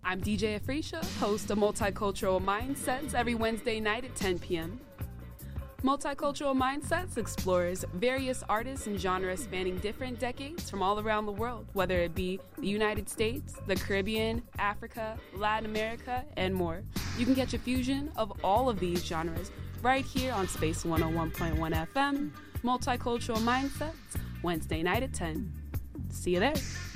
I'm DJ Afrisha, host of Multicultural Mindsets every Wednesday night at 10 p.m. Multicultural Mindsets explores various artists and genres spanning different decades from all around the world, whether it be the United States, the Caribbean, Africa, Latin America, and more. You can catch a fusion of all of these genres right here on Space 101.1 FM, Multicultural Mindsets, Wednesday night at 10. See you there.